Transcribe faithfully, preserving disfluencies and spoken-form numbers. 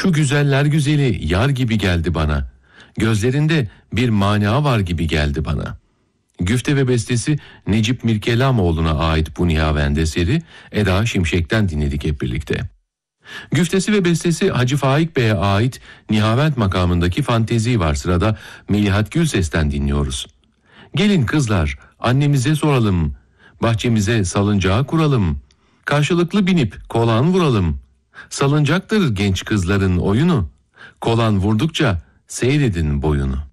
Şu güzeller güzeli yar gibi geldi bana. Gözlerinde bir mana var gibi geldi bana. Güfte ve bestesi Necip Mirkelamoğlu'na ait bu nihavend eseri Eda Şimşek'ten dinledik hep birlikte. Güftesi ve bestesi Hacı Faik Bey'e ait nihavend makamındaki Fantezi var sırada Melihat Gülses'ten dinliyoruz. Gelin kızlar annemize soralım, bahçemize salıncağı kuralım, karşılıklı binip kolan vuralım. Salıncaktır genç kızların oyunu, kolan vurdukça seyredin boyunu.